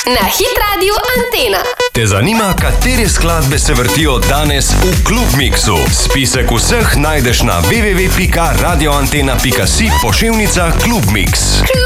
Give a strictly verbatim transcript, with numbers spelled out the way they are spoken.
na Hit Radio Antena. Te zanima, katere skladbe se vrtijo danes v Klub Mixu? Spisek vseh najdeš na w w w pika radioantena pika si pošiljnica Klub Mix.